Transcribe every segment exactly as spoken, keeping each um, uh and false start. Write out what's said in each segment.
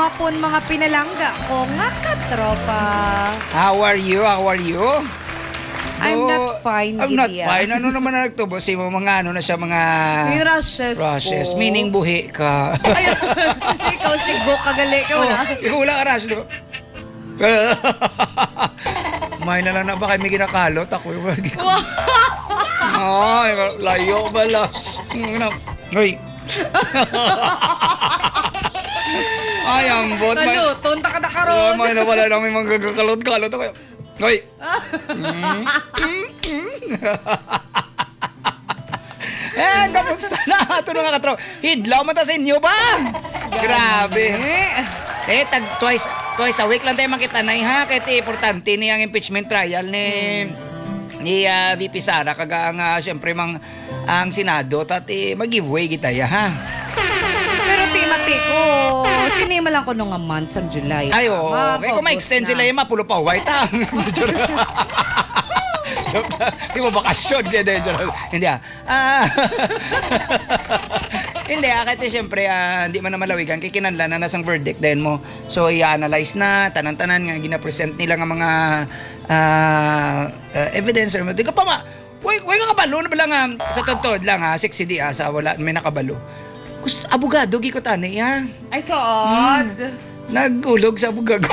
hapon mga pinalangga ko nga katropa. How are you? How are you? I'm Oh, not fine, I'm not Gideon. fine. Ano naman na nagtubo? Si mo mga ano na siya, mga May rashes rashes. po. Meaning buhi ka. Ayun, ikaw sigo kagali ka wala. Oh, ikaw wala ka rash, no? May na lang na ba kayo may ginakalot? Ako yung lagi ko. Ay, layo bala. Hoy. Ay, ambot. May, Taluton, taka na oh, karon. may na wala lang may mga gagakalot-kalot ako. Hoy. Mm, mm, mm. Eh, kamusta na? Ito na nga katro. Hidlaw mata sa inyo ba? Grabe. Eh, tag twice twice a week lang tayo makita na ha. Kaya ito importante ni ang impeachment trial ni ni uh, V P Sara kaga nga uh, syempre mang ang Senado tati mag-giveaway kita ya ha. Pero timati ko, sinima lang ko nung months ang July. Ay oo. Kaya kung ma-extend na. sila yung mapulo pa white ha. Di mo bakasyon kaya dahil hindi ah. Ah. Hindi ah, kasi syempre ah, hindi man na malawigan kay kinanlan na nasang verdict din mo. So i-analyze na tanan-tanan nga gina-present nila nga mga ah, uh, evidence or di ka pa ma. Way way ka kabalo na ba lang ah, sa totoo lang ha, sexy di ah, sa wala may nakabalo. Gusto abogado gi ko tani ha. Ay, God. Nagulog sa abogado.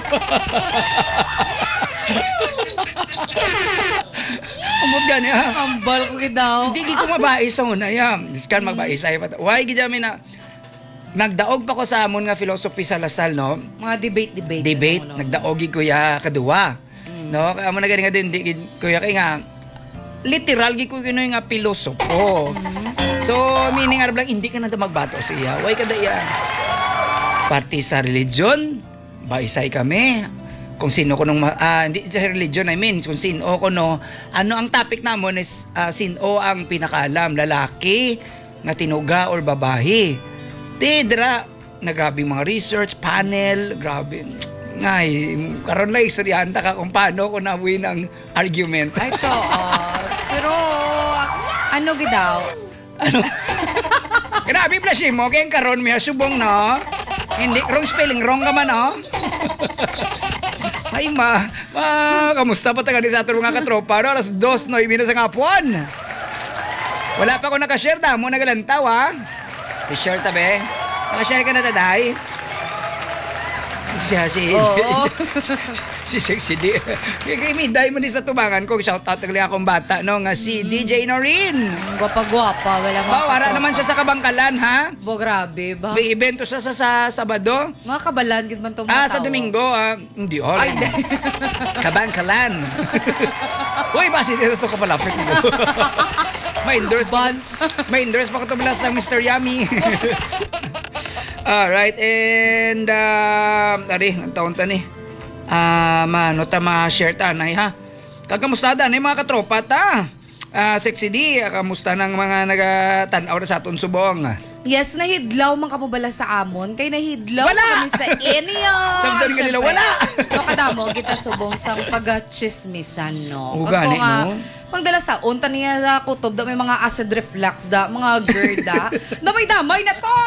Amot gani ha. Ambal ko gidaw. Hindi ko mabais sa una yan. Diskan magbais ay pat. Why gid mi na nagdaog pa ko sa amon nga philosophy sa Lasal no. Mga debate-debate. Debate nagdaogi ko ya kaduwa. No, kaya mo na gani nga din di kuya kay nga literal gi ko kinoy nga pilosopo. So meaning arab lang hindi ka na magbato siya. Why kada iya? Parti sa religion, baisay kami. Kung sino ko nung uh, hindi sa religion I mean kung sino ko no ano ang topic namon is uh, sino ang pinakaalam lalaki nga tinuga or babae di dira na grabe mga research panel grabe ngay karon lang istoryahan ta ka kung paano ko na-win ang argument. Ay, to. Pero, ano gidaw? Ano grabe plasy mo kaya karon may subong no hindi wrong spelling wrong ka man no. Ay ma, ma, kamusta pa taga sa ato mga katropa? No? Alas dos, no, ibina sa kapuan. Wala pa ako nakashare na, mo nagalantaw ha. I-share tabi. Nakashare ka na taday. Siya si... Oo. si Sexy D. Kaya may dahil mo din sa tubangan ko. Shout out tagali akong bata, no? Nga si D J Norin. Gwapa-gwapa, wala mga Ba, wala naman siya sa Kabangkalan, ha? Bo, grabe ba? May evento siya sa, sa Sabado. Mga kabalan, gid man itong Ah, sa Domingo, ah. Hindi, all. Ay, di. Kabangkalan. Uy, basi dito ito kapalapit mo. Ma-endorse pa. Ma-endorse pa ko ito mula sa Mister Yummy. Alright, and, uh, tari, ang taon ta ni. Ah, uh, mano ta ma-share ta, nay, ha? Kagamusta da, nay, mga katropa ta. Ah, Sexy D, kamusta ng mga nagatanaw na sa aton subong? Yes, nahidlaw man ka mo bala sa amon. Kay nahidlaw Wala! kami sa inyo. Sabdan ka nila, wala! Makadamo, kita subong sang pag-chismisan, no? O, gani, no? Pangdala sa unta niya sa kutob da may mga acid reflux da, mga GERD da. Damay-damay na to!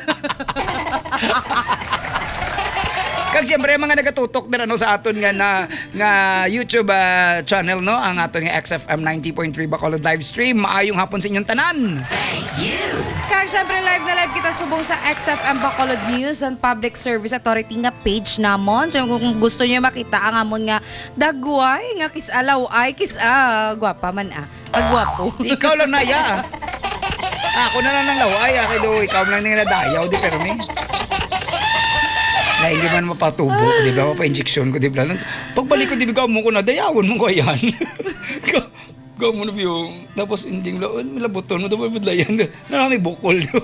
Kag siyempre mga nagatutok na ano sa aton nga na nga YouTube uh, channel no ang aton nga X F M ninety point three Bacolod live stream. Maayong hapon sa inyong tanan. Thank you. Kag siyempre live na live kita subong sa X F M Bacolod News and Public Service Authority nga page namon. So, kung gusto niyo makita ang amon nga dagway nga kisalaw ay kis ah, gwapa man ah. Agwapo. Ikaw lang na ya. Ako na lang ng laway, ah, kay do ikaw lang nang nadayaw di pero me. Na hindi man mapatubo, di ba? Mapa-injection ko, di ba? Pagbalik ko, di ba? Mo ko na, dayawon mo ko yan. Gaw mo na yung, tapos hindi mo, milabuton mo, tapos madlayan. Narami bukol yun.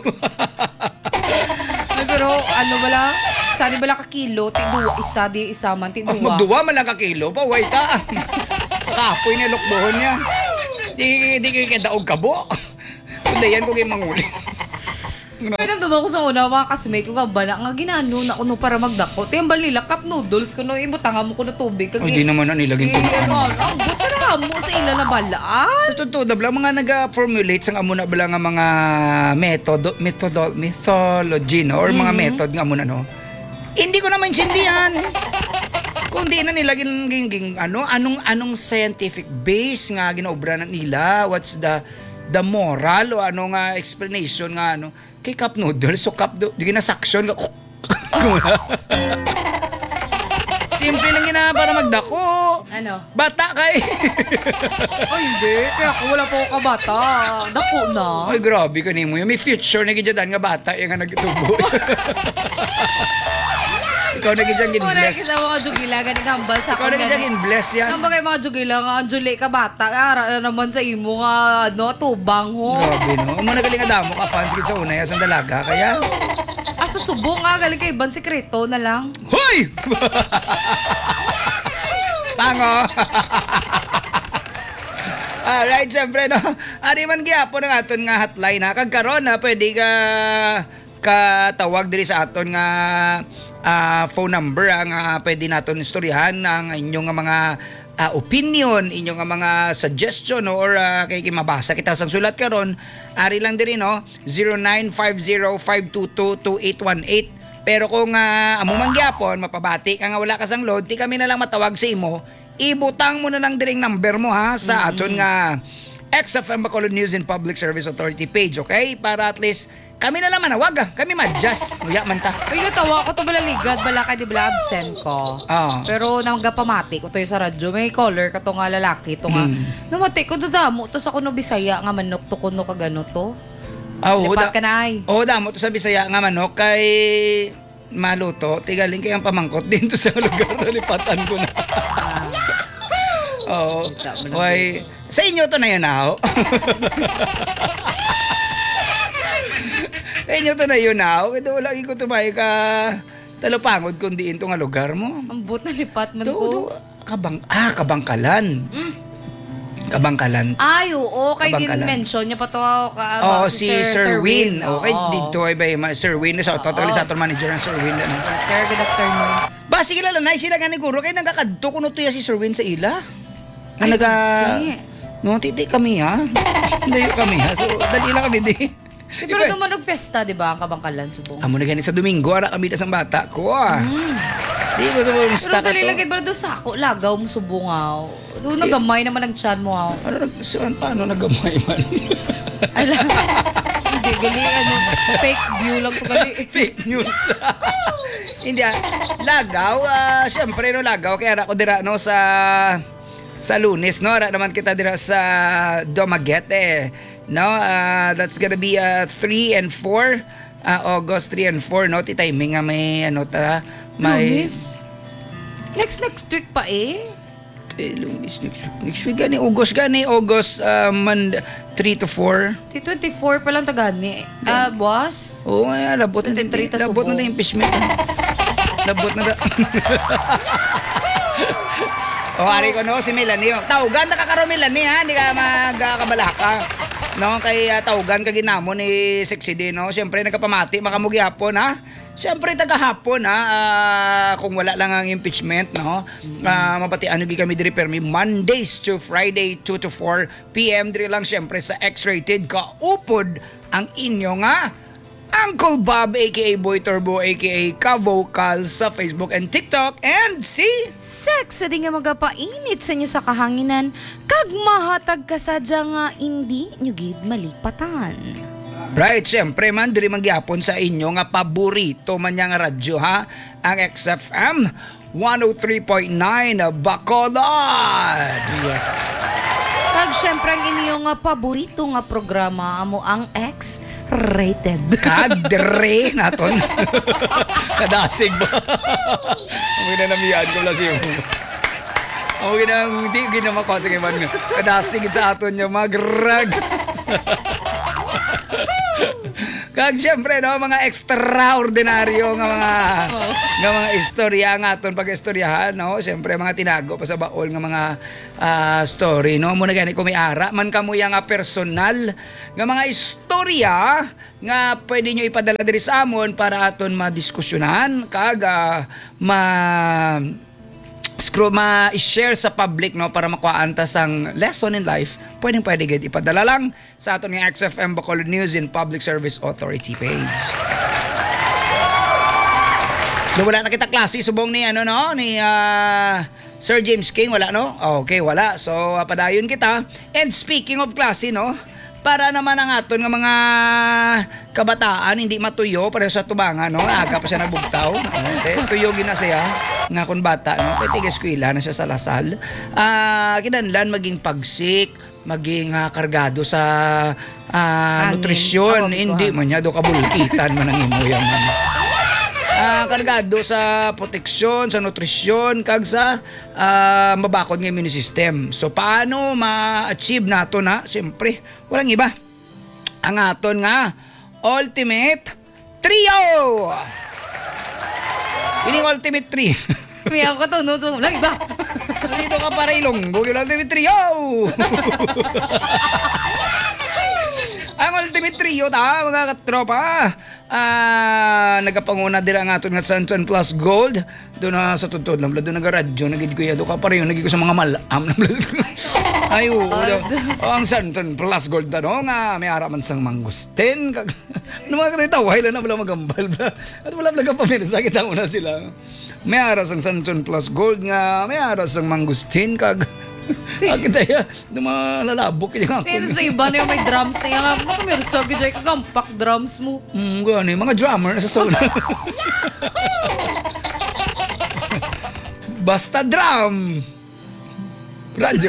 Pero ano bala? Sani bala ka kilo, tiduwa, isa di isa man, tiduwa. Oh, magduwa man lang ka kilo pa, wait ta. Kapoy na lukbohon niya. Di, di kayo kadaog kabo. Kudayan ko kayo manguli. Pwede naman ko sa una, mga kasmate ko nga bala, nga ginano na kuno para magdako. Tiyambal nila, cup noodles, kuno ibutangan mo kuno tubig. Ay, di naman na nilagay ko na ano. Ang buta na mo sa ila na bala. Sa totoo, dabla, mga nag-formulate sa amuna bala nga mga method, method, methodology, no? Or mga Mhm. method nga amuna, no? Hindi ko na maintindihan. Kung di na nila ging, ging, ging, ano, anong, anong scientific base nga ginaobra na nila, what's the the moral o ano nga explanation nga ano kay cup noodles, so cup do, di ginasuction nga. Simple lang gina para magdako. Ano? Bata kay. Ay, hindi. Kaya ako wala po ako kabata. Dako na. Ay, grabe ka nimo. May future na gidyadan nga bata yung nga nagtubo. Ikaw na gidyang Wala gin-bless. kita mga jugila, ganing hambal sa Ikaw na gidyang gin-bless yan. Ang bagay mga jugila nga, Anjuli ka bata, ara na naman sa imo nga, no, tubang ho. Grabe, no? Amo na galing nga damo ka, fans kid sa unay, asang dalaga. Kaya, Asa subong nga, galing kay Iban Sikreto na lang. hoy! Pango! Alright, syempre, no? Ari man gyapon ang aton nga hotline, ha? Kagkaroon, ha? Pwede ka katawag diri sa aton nga ah, phone number ang uh, pwede naton istoryahan ang inyong nga mga ah, opinion, inyong nga mga suggestion no? Or uh, kay mabasa kita sang sulat karon, ari lang diri no zero nine five zero five two two two eight one eight. Pero kung uh, amo man gyapon mapabati ka nga wala ka sang load, ti kami na lang matawag sa imo, ibutang mo na lang diring number mo ha sa aton nga X F M Bacolod News and Public Service Authority page, okay? Para at least kami na lang manawag, ah. Kami ma-adjust. Uya man ta. Uy, natawa ko to bala ligad, bala kay di bala absent ko. Ah. Pero nanggapamati ko to sa radyo, may caller ka to nga lalaki, to nga. Mm. Namati ko damo to sa kuno Bisaya nga manok to kuno kagano to. Oh, Lipat ka na ay. Oh, damo to sa Bisaya nga manok kay maluto. Tigaling kay ang pamangkot din to sa lugar na lipatan ko na. Oo. Oh. Why, sa inyo to na yun ako. Sa inyo to na yun ako. Kaya wala ko tumay ka talupangod kundi ito nga lugar mo. Ang but na lipat man Do, ko. do, kabang, ah, kabangkalan. Mm. Kabangkalan. Ay, oo. Kay Kabangkalan. gin-mention niya pa to. Ka, Oh, si Sir, Win. Oo. Okay, dito ay ba yung Sir Win. So, totally Oo. sa aton manager ng Sir Win. Ano? Yes, sir, good afternoon. Ba, sige lang, nay, sila nga ni Guro. Kaya nagkakadto ko tuya si Sir Win sa ila. Nga Ay, naga... kasi. No, titi kami ha. Layo kami ha. So, dali lang kami di. Di, pero naman nag-festa, di ba? Ang kabangkalan, subong. Amo na ganit sa Domingo, ara kami na sa bata ko ah. Di ba ito mo Pero musta ka dali to? lang kayo, doon sa ako, lagaw mo subong aw. Doon nagamay naman ang chan mo aw. Ano, nag, saan, paano nagamay man? Ay lang. Hindi, gali, ano, fake view lang to gali. Fake news. Hindi ah. Lagaw, ah, syempre no, lagaw. Kaya ako dira no sa sa Lunes, no? Ara naman kita dira sa Dumaguete. No, uh, that's gonna be uh, three and four. Uh, August three and four, no? Ti timing nga may ano ta, may Lunis? Next, next week pa eh. Eh, Lunes next week. Next week gani August gani August uh, Monday three to four. T twenty-four pa lang tagani. Ah, boss? Oo, ay labot na din. twenty-three ta Labot na subong. din impeachment. Labot na da. O, ari ko no, si Melanie. oh. Tawgan, nakakaroon Melanie ha, hindi ka magkabalaka. No, kay uh, tawgan ka ginamo ni Sexy din, no? Siyempre, nagkapamati, makamugyapon, ha? Siyempre, tagahapon, ha? Ah, kung wala lang ang impeachment, no? Uh, mapati ano gi kami diri permi Mondays to Friday, two to four p m diri lang, siyempre, sa X-rated ka upod ang inyo nga Uncle Bob aka Boy Turbo aka Ka-Vocal sa Facebook and TikTok, and si Sex, sa di nga magapainit sa inyo sa kahanginan, kag mahatag ka sadya nga hindi nyo gid malipatan. right, siyempre man diri magyapon sa inyo nga paborito man yang radyo ha, ang X F M one oh three point nine Bacolod. Yes. Kag syempre ang inyong nga paborito nga programa amo ang X-rated. Kadre naton. Kadasig ba? Ang ginanamihan ko lang siya. Ang ginang hindi ginamako sa iban nga. Kadasig sa aton niya magrag. Kag syempre no, mga extraordinaryo nga mga nga mga istorya nga aton pag-istoryahan, no. Syempre mga tinago pa sa baol nga mga ah, story, no. Muna gani kung may ara man kamo yang nga personal nga mga istorya nga pwede nyo ipadala diri sa amon para aton madiskusyonan kag ah, ma scroll ma-share sa public, no, para makuhaan ta sang lesson in life. Pwedeng pwede gid ipadala lang sa aton nga X F M Bacolod News and Public Service Authority page. Do wala na kita klase subong ni ano no ni ah, Sir James King wala no? Okay, wala. So ah, padayon kita. And speaking of klase no, para naman ang aton nga mga kabataan hindi matuyo para sa tubangan no, aga pa siya nagbugtaw. Okay, tuyo gina siya nga kun bata no, kay tigas eskwela na siya sa Lasal. Ah, kinahanglan maging pagsik, maging ah, kargado sa ah, Hangin. nutrisyon, Ako, hindi ako. man niya do kabulkitan man ang imo yan man. Ah, kargado sa proteksyon, sa nutrisyon, kag sa ah, mabakod ng immune system. So, paano ma-achieve nato na? Siyempre, walang iba. Ang aton nga, Ultimate Trio! Ini Ultimate Trio. May ako to, no? So, lang iba. Dito ka para ilonggo yung Ultimate Trio! Ang Ultimate Trio ta, mga katropa. Ah, nagapanguna dira ang aton nga Sunshine Plus Gold. Doon na sa tutod lang, doon nagaradyo, nagid ko yado ka pa rin, nagid ko sa mga malam. Ay, oo. Oh, ang Sunshine Plus Gold ta no, nga may araman sang mangustin. Kag, ano mga kanita, wala na wala magambal. At wala lang pamirsa, kita una sila. May aras ang Sunshine Plus Gold nga, may aras ang mangustin, kag, Akin tayo, lumalalabok yung ako. Kaya sa iba na yung may drums na yung ako, meron sa gajay kagampak drums mo. Hmm, gano'n yung mga drummer nasa sauna. Basta drum! Radyo.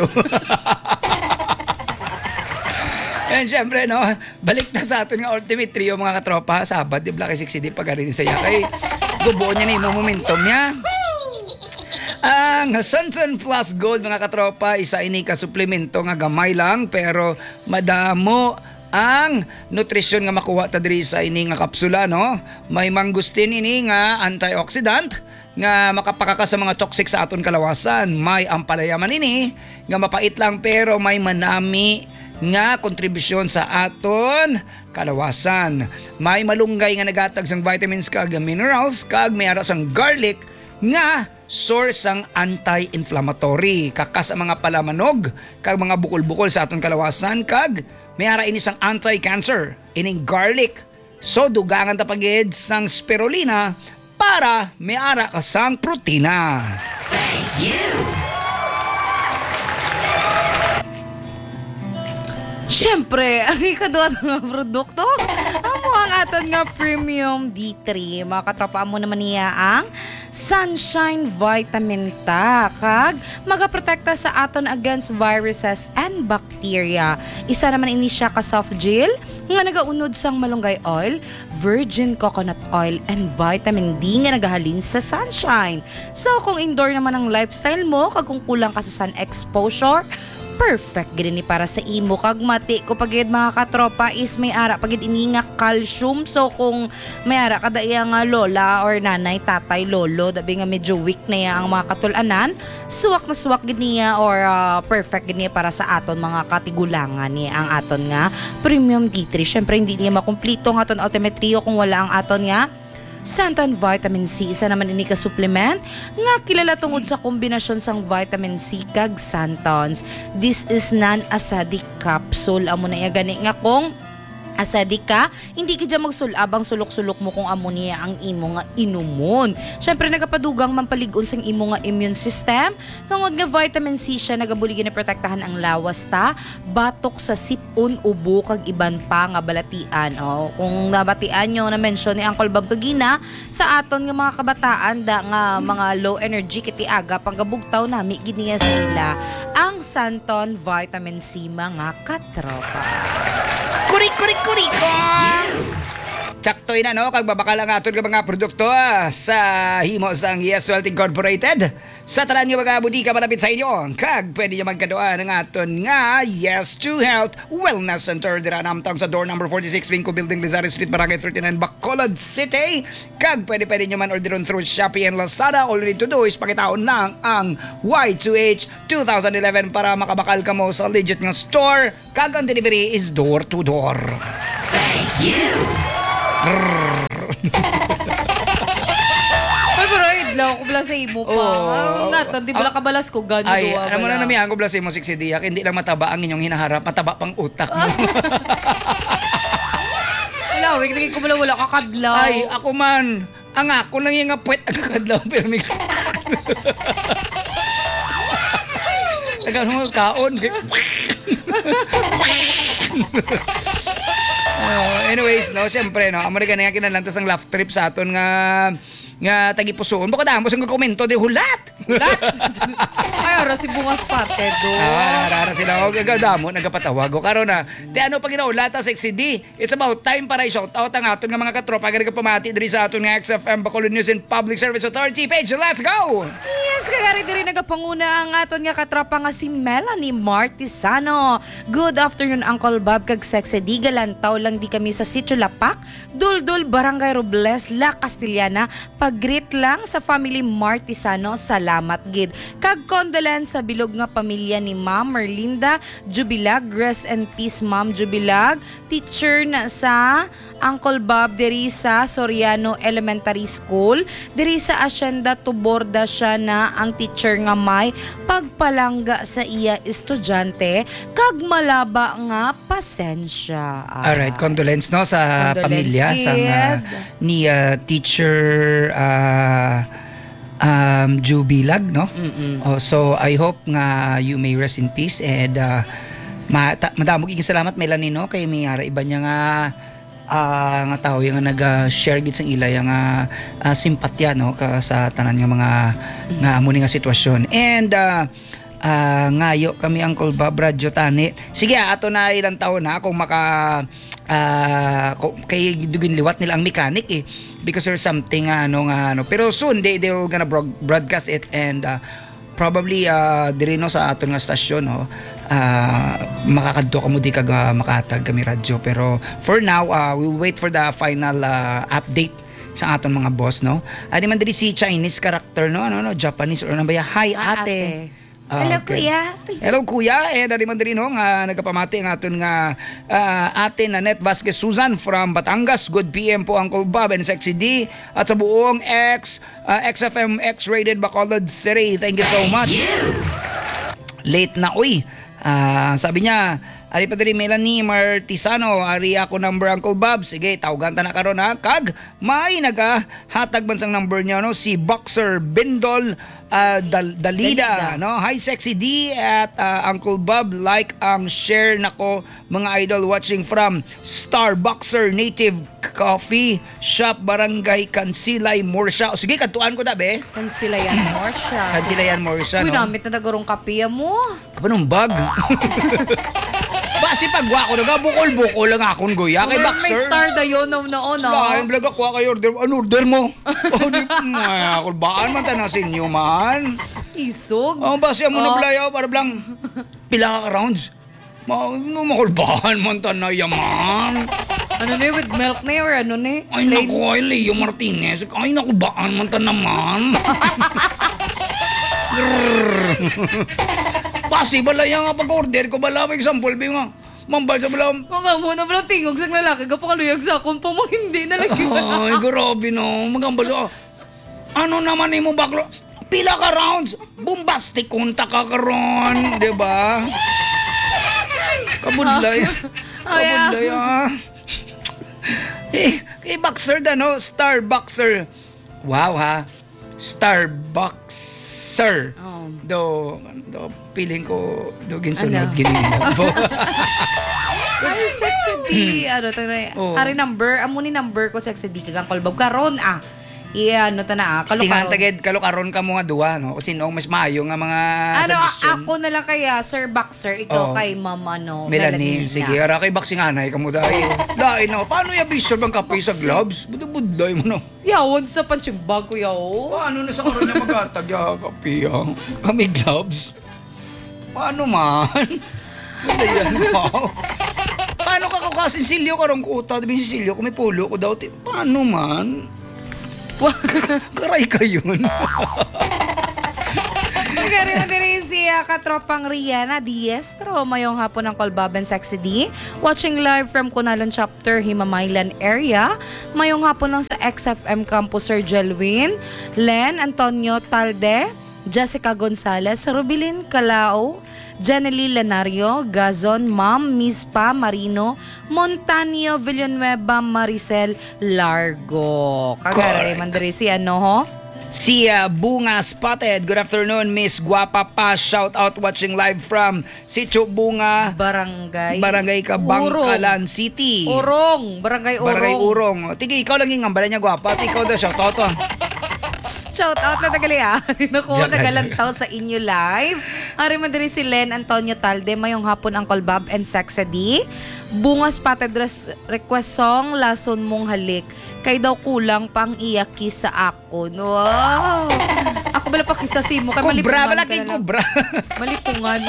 And syempre, no, balik na sa atin nga Ultimate Trio, mga katropa. Sabat, di Black six D pag-arin saya. Kay, gubuo niya na yung momentum niya. Ang Sunsun Plus Gold, mga katropa, isa ini ka suplemento nga gamay lang pero madamo ang nutrisyon nga makuha ta diri sa ini nga kapsula no. May mangustin ini nga antioxidant nga makapakaka sa mga toxic sa aton kalawasan. May ampalaya man ini nga mapait lang pero may manami nga kontribusyon sa aton kalawasan. May malunggay nga nagatag sang vitamins kag minerals kag may ara sang garlic nga source ang anti-inflammatory, kakas ang mga palamanog kag mga bukol-bukol sa aton kalawasan kag may ara ini sang anti-cancer ining garlic. So dugangan ta pagid sang spirulina para may ara ka sang protina. Thank you. Siyempre, ang ikaduwa nga produkto, amo ang aton nga Premium D three. Mga katropa mo naman niya ang Sunshine Vitamin Ta kag magaprotekta sa aton against viruses and bacteria. Isa naman ini siya ka soft gel nga nagaunod sang malunggay oil, virgin coconut oil and vitamin D nga nagahalin sa sunshine. So kung indoor naman ang lifestyle mo kag kung kulang ka sa sun exposure, perfect gid ni para sa imo kag mati ko pagid mga katropa is may ara pagid ini nga calcium. So kung may ara kada iya nga lola or nanay, tatay, lolo dabi nga medyo weak na ya ang mga katulanan, suwak na suwak gid niya or uh, perfect gid niya para sa aton mga katigulangan ni ang aton nga Premium D three. Syempre hindi niya makumpleto ang aton Ultimate Trio kung wala ang aton nga Santan Vitamin C. Isa naman ini ka supplement nga kilala tungod sa kombinasyon sang vitamin C kag santons. This is non-acidic capsule. Amo na iya gani nga kung acidic ka, hindi ka dyan magsulabang sulok-sulok mo kung amo niya ang imo nga inumon. Syempre nagapadugang mampaligon sang imo nga immune system. Tungod nga vitamin C siya nagabuligi na protektahan ang lawas ta, batok sa sipon, ubo kag iban pa nga balatian. O, kung nabatian nyo na mention ni Uncle Bob Tugina sa aton nga mga kabataan da nga mga low energy kiti aga panggabugtaw nami giniya sila ang Santon Vitamin C, mga katropa. Kurik, kurik, kurik! Tsaktoy na no, kagbabakal ang aton ka mga produkto ah, sa himo sang Yes Wealth Incorporated. Sa tanan nga mga budika malapit sa inyo, kag pwede nyo magkadoan ng aton nga Yes to Health Wellness Center. Dira namtang sa door number forty-six, Vinco Building, Lizares Street, Barangay thirty-nine, Bacolod City. Kag pwede pwede nyo man orderon through Shopee and Lazada. All you need to do is pakitaon lang ang Y two H twenty eleven para makabakal ka mo sa legit nga store. Kag ang delivery is door to door. Thank you! Ay, pero idlaw ko bala sa imo pa. Oo. Ang gato, di bala kabalas ko, ganyo Ay, duwa alam mo na bala. namihan ko bala sa imo siksi diyak, hindi lang mataba ang inyong hinaharap, mataba pang utak mo. Wala, wait, ko bala wala kakadlaw. Ay, ako man, Ang ako lang yung nga puwet agakadlaw pero may Tagang mga kaon. Uh, anyways, no, syempre, no, amo na ganyan kinalantas ang laugh trip sa aton nga nga tagipusoon. Baka damos ang komento di hulat. Hulat. Ay, ara si bungas parte do. Ah, rara sila og gagadamo nagapatawag ko karon na. Ti ano pa ginaulata sexy D. It's about time para i-shout out ang aton nga mga katropa nga pamati diri sa aton nga X F M Bacolod News and Public Service Authority page. Let's go. Yes, kagari diri nagapanguna ang aton nga katropa nga si Melanie Martisano. Good afternoon Uncle Bob kag Sexy D. Galantaw lang di kami sa Sitio Lapak, Duldul, Barangay Robles, La Castellana. Pag-greet lang sa family Martisano. Salamat gid. Kag condolence sa bilog nga pamilya ni Ma'am Merlinda Jubilag. Rest and peace Ma'am Jubilag. Teacher na sa Uncle Bob diri sa Soriano Elementary School. Diri sa Hacienda Tuborda siya na ang teacher nga may pagpalangga sa iya estudyante kag malaba nga pasensya. Ah. Alright, condolence no sa Condolence, pamilya sa nga ni uh, teacher uh, um Jubilag no. Mm-mm. Oh, so I hope nga you may rest in peace and uh, mata- madamog iging salamat Melanie no kay may ara iba niya nga uh, nga tao yung nag-share gid sang ila yung uh, uh, simpatya no ka sa tanan nga mga mm-hmm. nga amo ni nga sitwasyon and uh, uh, ngayo kami Uncle Bob radyo tani sige ato na ilang taon na kung maka uh, kay dugin liwat nila ang mechanic eh because there's something uh, ano nga ano pero soon they they will gonna broadcast it and uh, probably uh, diri no sa aton nga stasyon no uh, makakadto kamo di kag uh, makatag kami radyo pero for now uh, we'll wait for the final uh, update sa aton mga boss no ani man diri si Chinese character no ano no Japanese or ano ba ya hi Ah, ate, Ah, Hello, okay. kuya. Hello kuya, eh dari man diri no nga nagapamati ang aton nga uh, ate Nanette Vasquez Susan from Batangas. Good P M po Uncle Bob and Sexy D at sa buong X uh, X F M X-rated Bacolod City. Thank you so much. Late na uy. Uh, sabi niya, ari pa diri Melanie Martisano, ari ako number Uncle Bob. Sige, tawagan ta na karon ha. Kag may naga hatag bansang number niya no si Boxer Bindol uh, Dal- Dalida, Dalida no. Hi Sexy D at uh, Uncle Bob, like ang share nako mga idol watching from Starbuckser Native Coffee Shop Barangay Kansilay Morsha. O, sige katuan ko dabe. Kansilayan mo siya. Kansilayan Morsha Uy, no. namit na nagurong kapiya mo. Kapanong bag? Basi pagwa ko naga bukol-bukol lang akong guya kay May Boxer. star dayon no noon no. Lain vlog ako kay order. Ano order mo? Oh, di ako baan man tanan sa inyo man. Isog. Oh, basi mo na Oh. blayo para blang pila ka rounds. Ma mo makulbahan man tanan yaman. Ano ni with milk na or ano ni? Ay naku, ay Leo Martinez. Ay naku, baan man tanan naman. Basi balaya nga pag-order ko bala may example bi nga. Mambal sa bala. Mga muna ba tingog sa lalaki ka pakaluyag sa akong pa mo hindi na lagi. Ay, grabe no. Magambal sa ano naman ni mo baklo? Pila ka rounds? Bombastic kunta ka karon, di ba? Kabudlay. Kabudlay ah. Eh, kay Boxer da no, Star Boxer. Wow ha. Star Boxer. Oh. Do, do feeling ko do ginsunod Ano? gini. Ay, Sexy D. Ano to na? Oh. Ari number, amo ni number ko Sexy D kagang kolbab karon ah. Iya, ano to na ah. Stingan Kalukaron. tagid kalukaron ka mo nga duwa no. Kasi noong mas maayo nga mga Ano, suggestion. ako na lang kaya, Sir Boxer, Oh. ikaw kay Ma'am ano, Melanie, Melanie sige, na. ara kay boxing anay kamo dai. Lain na. Paano ya bisor bang kape sa gloves? Budod-buday mo no. Yawan sa punching bag ko yaw. Paano na sa karon niya magatag ya kape ya? Kami gloves. Paano man? Budayan ko. Paano ka kukasin silyo karong kuta? Dibi si silyo kung may pulo ko daw. ti- Paano man? Karay ka yun. Nagari na din si uh, katropang Rihanna Diestro. Mayong hapon ng Kolbab and Sexy D. Watching live from Kunalan Chapter, Himamaylan area. Mayong hapon lang sa X F M Campus Sir Jelwin, Len Antonio Talde, Jessica Gonzalez, Rubilin Calao, Jenely Lenario, Gazon, Ma'am, Miss Pa, Marino, Montanio, Villanueva, Maricel, Largo. Kagare, Correct. mandari si ano ho? Si uh, Bunga Spotted. Good afternoon, Miss Guapa Pa. Shout out watching live from Sitio Bunga, Barangay. Barangay Kabangkalan City. Urong. Barangay Urong. Barangay Urong. Tige, ikaw lang yung ngambala niya, Guapa. At ikaw daw, shout out. ah. Shout out na tagali ah. Naku, Diyan ka, nagalantaw sa inyo live. Ari man diri si Len Antonio Talde, mayong hapon Uncle Bob and Sexedy. Bunga Spotted res- request song, Lason Mong Halik. Kay daw kulang pang iyaki sa ako. Wow! Ako bala pa kisa si mo. Kay Kubra, malipungan malaki ka na lang. kubra. Malipungan.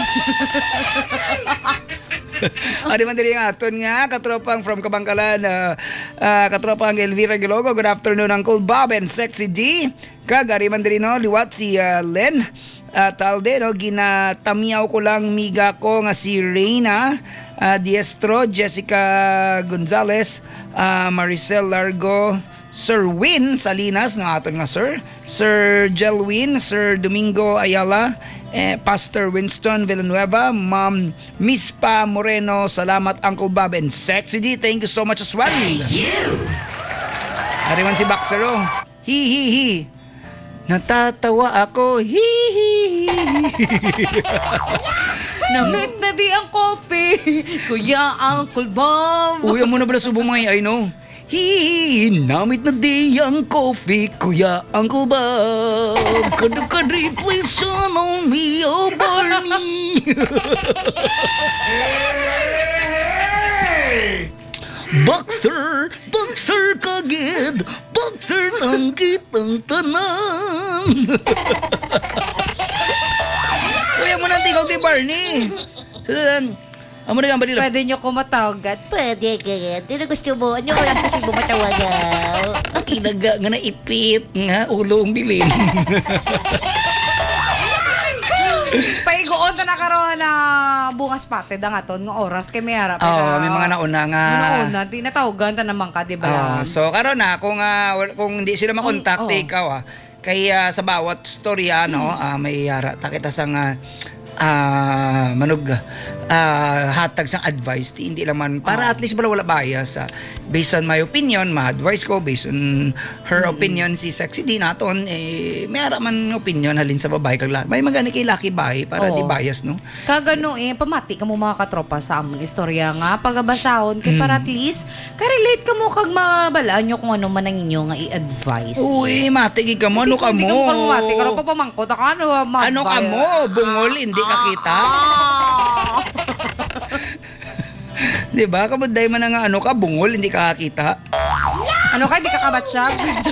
Adi man diri nga aton nga katropang from Kabangkalan, uh, uh, katropang Elvira Gilogo. Good afternoon, Uncle Bob and Sexy D. Kag ari man diri no liwat si uh, Len uh, Talde no, ginatamiyaw ko lang miga ko nga si Reina uh, Diestro, Jessica Gonzalez, uh, Maricel Largo, Sir Win Salinas nga aton nga sir, Sir Jelwin, Sir Domingo Ayala, eh, Pastor Winston Villanueva, Ma'am Miss Pa Moreno. Salamat Uncle Bob and Sexy D. Thank you so much as well. Ariman si Baxero. Hi hi hi. Natatawa ako. Hi hi hi. Namit na di ang coffee. Kuya Uncle Bob. Uy, mo na bala subong mga ay no. Hi, namit na di ang coffee, Kuya Uncle Bob. Kadri, please shine on me, oh Barney. Boxer, boxer kagid, boxer tangkit ang tanan. Uy, mo na ikaw kay Barney. Sudan, amo na gamba nila. Pwede nyo ko matawagan. Pwede ka. Hindi na gusto mo. Ano ko lang kasi mo matawagan. Kinaga nga na ipit nga ulong bilin. Paigoon ta na karon na Bunga Spotted ang aton nga oras kay may harap. Oo, may mga nauna nga. Nauna, di natawagan ta naman ka, di ba? Ah, so karon na kung ah, wal- kung hindi sila makontak Oh, oh. ikaw ah, kay ah, sa bawat storya no, ah, may yara ta kita sang ah, ah, manog ah, hatag sang advice ti hindi lang man para at least wala wala bias ah. Based on my opinion, ma-advise ko based on her opinion si Sexy D naton eh may ara man opinion halin sa babae kag lalaki. May magani kay laki bahay para Oo. di bias no. Kagano eh, pamati ka mo mga katropa sa among istorya nga, pagabasahon kay para at least, ka-relate ka mo kag mabalaan nyo kung ano man ang inyo nga i-advise. Uy, matigi ka mo, ano ka Hindi mo? ka mo pamati, karon pa pamangkot, ako ano, Ano ka mo? Bungol, hindi ka kita? Di ba? Kabuday man na nga ano ka, bungol, hindi ka kakita. Ano ka, di ka kabatsyag?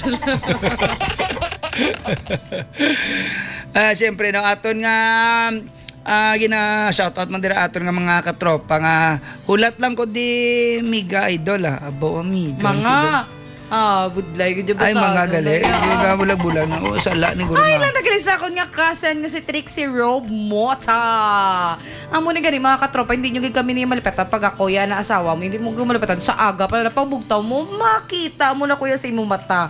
Ah, siyempre, no, aton nga, ah, gina shoutout man dira aton nga mga katropa nga, hulat lang ko di miga idol ah. Abo, amiga. Mga, ah, budlay, gudyo Ay, basa. mga gali. Hindi ka bulag-bulag na. O, sala ni Guru Ay, nga. lang nagalisa ko nga kasan nga si Trixie Robe Mota. Amo ni gani mga katropa, hindi nyo gid kami ni malipetan pag ako ya na asawa mo, hindi mo gid malipetan sa aga para pagbugtaw mo, makita mo na kuya sa imong mata.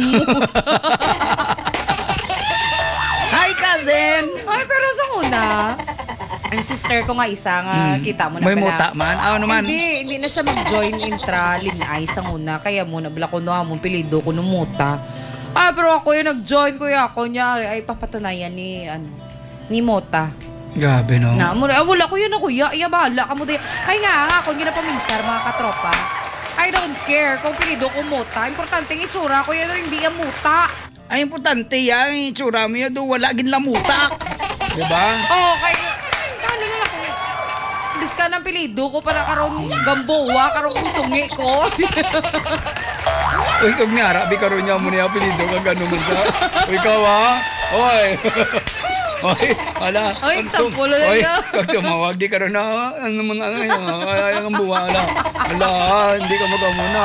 Hi, cousin! Ay, pero sa una, ang sister ko nga isa nga, Hmm. kita mo na May pala. muta man. Ah, ano man? Hindi, hindi na siya mag-join intra linay sa una. Kaya muna, bala ko no, among pilido ko nung muta. Ah, pero ako yung nag-join, kuya ako niya, ay papatunayan ni, ano, ni Mota. Grabe, no? Na, muna, ah, wala ko yun na kuya, iya bahala ka mo din. Ay nga, nga, kung ginapaminsar, mga katropa, I don't care kung pilido ko Mota. Importante ang itsura ko yan, hindi ang Muta. Ay, importante yan. Yung tsura mo yan, do, wala gin lamutak. Diba? Oo, oh, kaya, ano na lang, bis ka ng pilido ko para karon gamboa, karon kusungi ko. Uy, kag miyara, bi karon niya mo niya pilido kag ano man sa. Uy, ikaw ha? Oy. Oy, ala. Oy, Kag- sampulo na Oy, niya. kag tumawag di karon na ano man ano yun. Ay, ang buwa ala. Ala, hindi ka magamuna.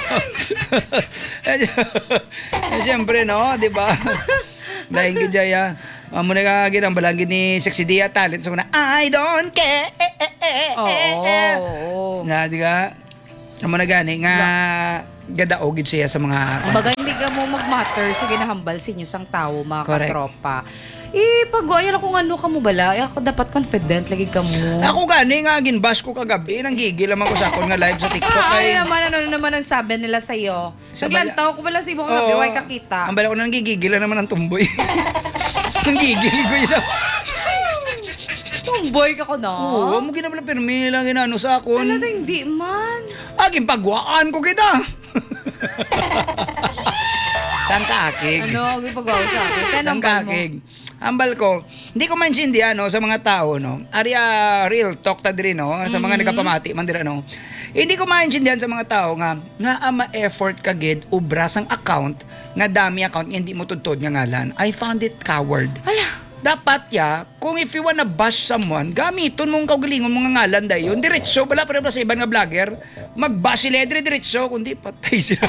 Eh, siyempre no, di ba? Dahil gidya amo na ka ginang balangin ni Sexy Dia talent so na I don't care. Oo, oo. Na di ka amo na gani nga gadaogid siya sa mga Kumbaga, hindi ka mo mag-matter sa ginahambal sa inyo sang tao, mga Correct. katropa. Eh, pag ayan ako ano ka mo bala, eh, ako dapat confident lagi ka mo. Ako gani nga ginbash ko kagabi, nang gigil naman ko sa akon nga live sa TikTok Ah, kay ano naman, ano naman ang sabi nila sa'yo? Sa Naglantaw ko bala sa imo kagabi, Oo. way kakita. Ang bala ko nang gigigil naman ang tumboy. Nang gigil ko isa. Tomboy ka ko na. Oo, mo ginabala permi lang ginano sa akon. Ano na hindi man. Aging pagwaan ko kita. Sang kaakig. Ano, ang ipagawa sa akin? Kaya Sang nambal mo. kaakig. Ambal ko, hindi ko maintindihan no, sa mga tao, no? Ari ah, real talk ta diri, no? Sa mga nagapamati, man dira, no? Hindi ko maintindihan sa mga tao nga, nga ama effort kagid ubra sang account, nga dami account, nga hindi mo tudtod nga ngalan. I found it coward. Hala. Dapat ya, kung if you wanna bash someone, gamiton mong kaugalingon mga ngalan dayon. Diretso, wala pa rin sa ibang nga vlogger. Mag-bash sila, diretso, kundi patay sila.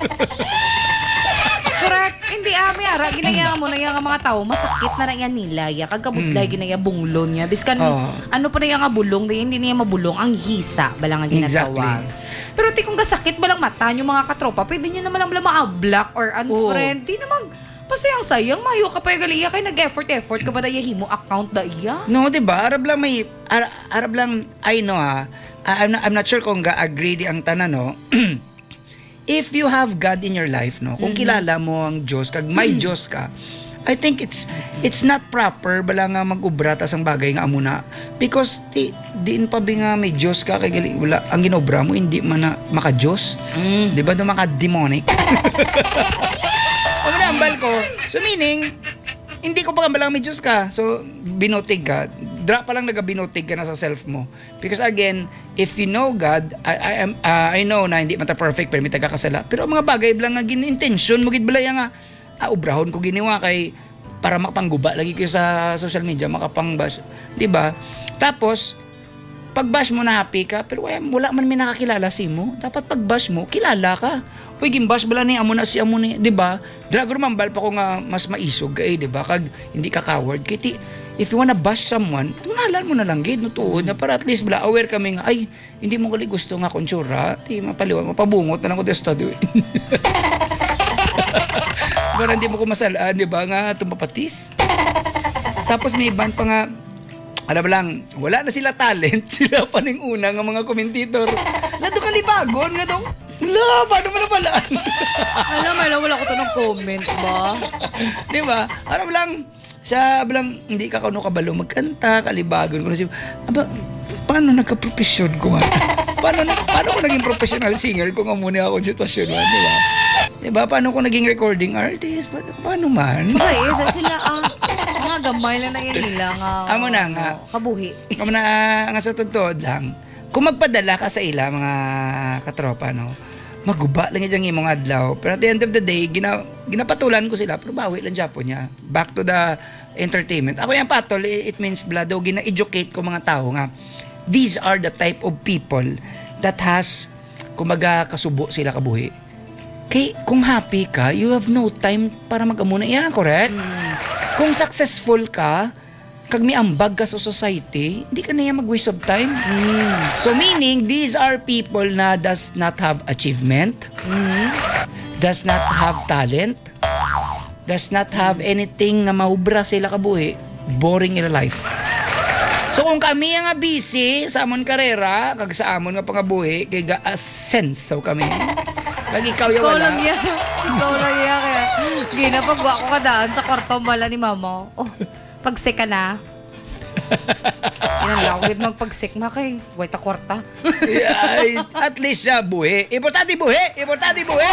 Correct. Hindi ami ara ginaya mo na yang mga tao masakit na na yan nila ya kagabudlay ginaya bunglon niya biskan Oo. ano pa na yang nga bulong dahil hindi niya mabulong ang hisa balang nga ginatawag. Exactly. Pero ti kung gasakit balang mata nyo mga katropa pwede niyo naman ang bala ma-block or unfriend. Di naman pasayang sayang mayo ka pa gali kay nag-effort effort ka ba da himo account da iya. No, 'di ba? Arab lang may Ar- Arab lang I know ha. I- I'm not, I'm not sure kung ga-agree di ang tanan no. If you have God in your life no, kung kilala mo ang Diyos kag may Diyos ka, I think it's it's not proper bala nga mag-ubra tas ang bagay nga amo na because di diin pa bi nga may Diyos ka kay gali wala ang ginobra mo hindi man na maka Diyos. Mm. 'Di ba do maka demonic? Ang nambal ko. So meaning hindi ko pa gambalang may Diyos ka. So binotig ka. Dra pa lang nagabinotig ka na sa self mo. Because again, if you know God, I I am uh, I know na hindi man ta perfect pero may tagakasala. Pero ang mga bagay lang nga gin-intention mo gid balay nga ah, ubrahon ko giniwa kay para makapangguba lagi kayo sa social media, makapangbash, 'di ba? Tapos pag-bash mo na happy ka, pero wala, wala man may nakakilala si mo. Dapat pag-bash mo, kilala ka. Uy, gimbash bala ni amo na si amo ni, 'di ba? Drago mambal pa ko nga mas maisog kay, 'di ba? Kag hindi ka coward. Kiti if you wanna bash someone, ngalan mo na lang gid no tuod na para at least bala aware kami nga ay hindi mo gali gusto nga konsura, ti mapaliwan, mapabungot na lang ko sa studio. Para hindi mo ko masalaan, 'di ba? Nga tumapatis. Tapos may iban pa nga alam mo lang, wala na sila talent. Sila pa ning una nga mga komentitor. Lado kalibagon nga daw. Wala, paano mo na pala? Alam mo lang wala ko to ng comment ba. Di ba? Alam mo lang, siya lang, hindi ka kano kabalo magkanta, kalibagon ko na siya. Aba, paano nagka-profesyon ko nga? Paano, na, paano ko naging professional singer kung muna ako sitwasyon man, di ba? Di ba? Paano ko naging recording artist? Pa- paano man? Ay, eh, dahil sila ah, mga gamay lang na yan nila nga. Amo na nga. ano, Kabuhi. Kung na nga sa totoo lang, kung magpadala ka sa ila mga katropa, no, maguba lang yung imong adlaw. Pero at the end of the day, gina, ginapatulan ko sila, pero bawi lang Japon niya. Back to the entertainment. Ako yung patol, it means blado, gina-educate ko mga tao nga. These are the type of people that has, kumaga kasubo sila kabuhi. Kay, kung happy ka, you have no time para mag-amuna. Yeah, correct? Kung successful ka, kag may ambag ka sa society, hindi ka na yan mag-waste of time. So meaning, these are people na does not have achievement, does not have talent, does not have anything na maubra sila kabuhi, boring in life. So kung kami nga busy sa amon karera, kag sa amon nga pangabuhi, kay ga-sense so kami. Kag ikaw ya Ikaw wala. lang yan. Ikaw lang yan. Kaya, gina, pagwa ko kadaan sa kwarto mala ni mama. Oh, pagsik ka na. Inalawid magpagsik ma kay. Wait a kwarta. Ay, at least sa buhi. Importante buhi! Importante buhi!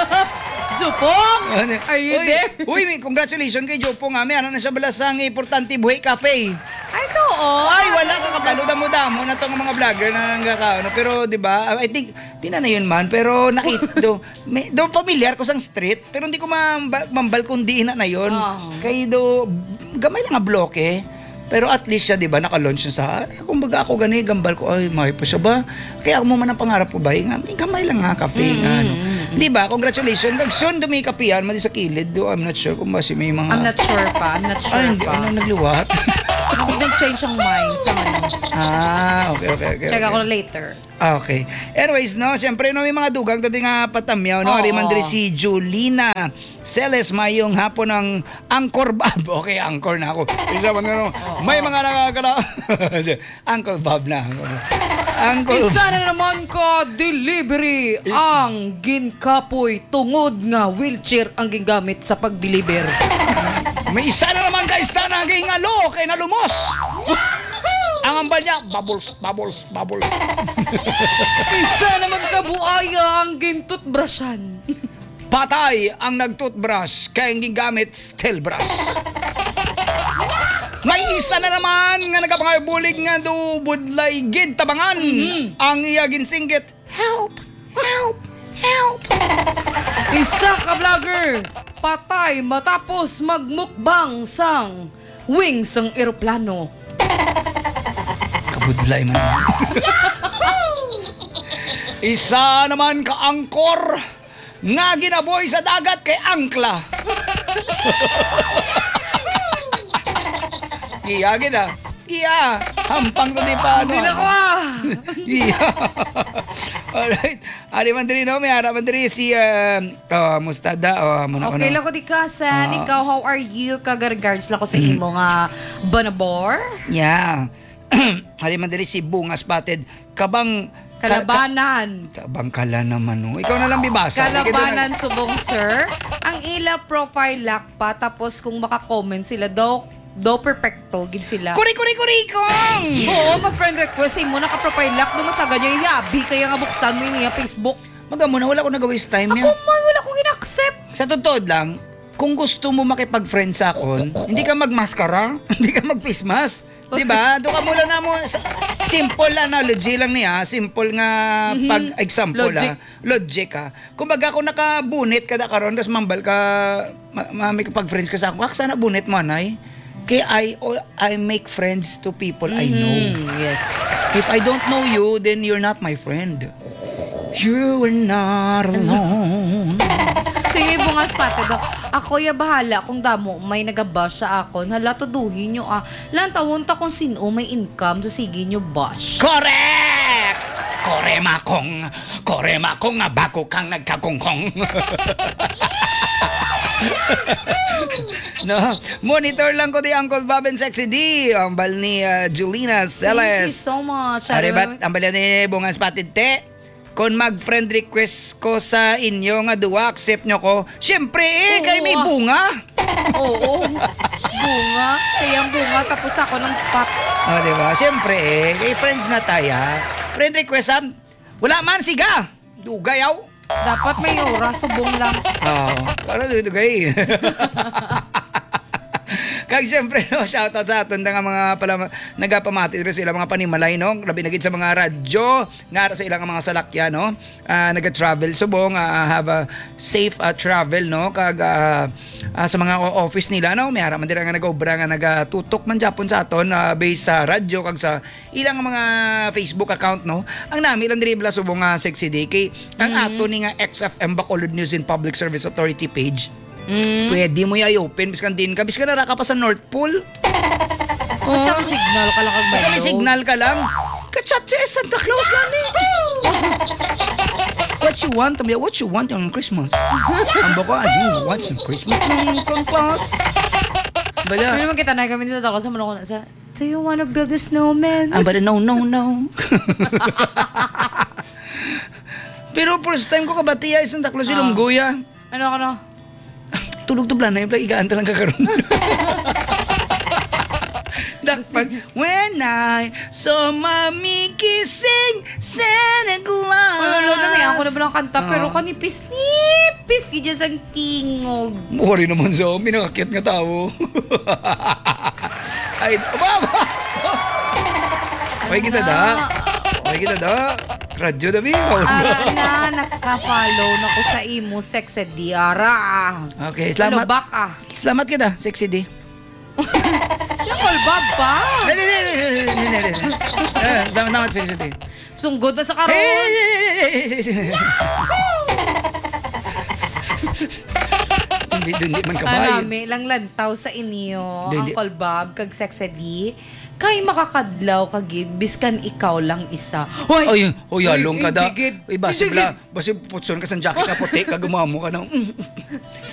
Jupong! Are you Uy, there? Uy, may congratulations kay Jopo nga. May ano na sa balasang Importante Buhi Cafe. Ay, to, oh. Ay, wala ka kapalo. Damo-damo na itong mga vlogger na nanggakaano. Pero, di ba, I think, di na na yun man. Pero, nakita, do, may, do, familiar ko sang street. Pero hindi ko mambal, mambal kung di na na yun. Oh. Kaya do, gamay lang nga bloke. Pero at least siya, di ba, naka-launch na sa, ah, kumbaga ako gani, gambal ko, ay, may pa siya ba? Kaya ako mo man ang pangarap ko ba? Nga, may gamay lang nga, cafe nga, ano. Di ba, congratulations. Pag soon dumi kapihan, mali sa kilid, do, I'm not sure kung ba si may mga... I'm not sure pa. I'm not sure Ay, hindi, pa. ano, nagliwat? Nag-change ang mind sa ano. Ah, okay, okay, okay. Check okay. ako later. Okay. Anyways, no, siyempre, no, may mga dugang dati nga patamyaw, no, Oo. Arimandri si Julina Celes, mayong hapon ng Angkor Bob. Okay, Angkor na ako. Isa man no, may mga nakakala. Uncle Bob na. Uncle Isa na naman ka delivery ang ginkapoy tungod nga wheelchair ang gingamit sa pag-deliver. May isa na naman guys na naging alo kay nalumos. Ang amba niya, bubbles, bubbles, bubbles. Isa naman ka buaya ang gintutbrushan. Patay ang nagtoothbrush kaya ang gingamit steel brush. May isa na naman nga nagapangabulig nga do budlay gid tabangan. Ang iya ginsinggit, help, help, help. Isa ka vlogger patay matapos magmukbang sang wings ng eroplano. Kabudlay man naman. Isa naman ka angkor nga ginaboy sa dagat kay angkla. Iya gid ah. Iya, hampang to di pa. Hindi na ko ah. Iya. Alright. Ari man diri no, may ara man diri si uh, uh, Mustada oh, muna ko Okay no. lang ko di kasan. Ah. Ikaw, how are you? Kagargards lang ko sa imo nga banabor. Yeah. Ari man diri si Bunga Spotted. Kabang Kalabanan. Ka, kabang kala naman no. Ikaw na lang bibasa. Kalabanan subong sir. Ang ila profile lock pa tapos kung maka-comment sila daw daw perfecto gid sila. Kuri kuri kuri kong. Oo, ma-friend request mo naka-profile lock do matsaga niya yabi kaya nga buksan mo niya Facebook. Magamo na wala ko nag-waste time Ako niya. man wala kong in-accept. Sa totoo lang, kung gusto mo makipag-friend sa akon, hindi ka magmaskara, hindi ka mag-face mask. Di ba? Doon ka mula na mo, sa- simple analogy lang niya, simple nga pag-example Logic. ah. Logic ka. Kung baga kung nakabunit ka na karon, tapos mambal ka, ma- ma- may kapag-friends ka sa ako, sana bunit mo, anay. Kaya I, oh, I make friends to people I know. Mm, yes. If I don't know you, then you're not my friend. You are not alone. Sige, bunga spate daw. Ako ya bahala kung damo may nagabash sa akon. Hala, tuduhin nyo ah. Lantawon ta kung sino may income sa sige nyo bash. Correct! Korema kong, korema kong nga bako kang nagkakungkong. No, monitor lang ko di Uncle Bob and Sexy D. Ang bal ni uh, Julina Thank you Celes. so much. Aribat, ang bal ni Bunga Spotted Te. Kung mag-friend request ko sa inyo nga duwa, accept nyo ko. Siyempre eh, Oo, kay may ah. bunga. Oo. Bunga. Sayang bunga. Tapos ako ng spot. O, di ba? Siyempre eh, kay friends na tayo. Friend request, ah. Wala man, siga. Dugayaw. Dapat may oras. Subong lang. Oo. Ano dugay? Kag siyempre, no, shoutout sa aton nga mga pala nagapamati rin sila mga panimalay, no? Labi na gid sa mga radyo, nga sa ilang mga salakyan, no? Uh, naga-travel subong, uh, have a safe uh, travel, no? Kag uh, uh, sa mga office nila, no? May ara man dira nga nag-obra nga nagatutok man Japon sa aton uh, based sa radyo kag sa ilang mga Facebook account, no? Ang nami lang diri bala subong nga Sexy Day kay ang ato ni nga X F M Bacolod News and Public Service Authority page. Mm. Pwede mo i-open biskan din ka biskan na ka pa sa North Pole. Basta may signal ka lang kag Basta may baylo. signal ka lang. Kachat si Santa Claus gani. What you want? Tambiya, what you want on Christmas? Ang bako, you want some Christmas on Claus? Bala. Hindi naman kita na kami sa dako sa mga ko sa do you wanna build a snowman? Ang bala, no, no, no. Pero first time ko kabatiya Santa Claus ilong guya. Ano ka na? Tulog to plan na yung igaan talang kakaroon. Dakpan. When I saw mommy kissing Santa Claus. Ano na may ako na ba ng kanta Ah. pero kanipis-nipis gidya sang tingog. Mukha naman sa amin, nakakit nga tao. Ay, aba, aba. Okay kita da. Okay kita da. Radyo dami. Ara na, nakaka-follow na ko sa imo, Sexy D. Ara. Okay, salamat. Ano, back ah. Salamat kita, Sexy D. Yakol, bab pa. Hindi, hindi, hindi, hindi, hindi, hindi. Eh, salamat, Sexy D. Sunggod na sa karon. Hindi, hindi man kabayo. Anami, lang lantaw sa inyo, Di- di- Uncle Bob, kag Sexedy. Kay makakadlaw kagid, biskan ikaw lang isa. Hoy! Ay, oy, halong ka da. Igigid. Ay, basi Igigid. bala, basi putson ka sa jacket ka puti, ka gumamo ka ng,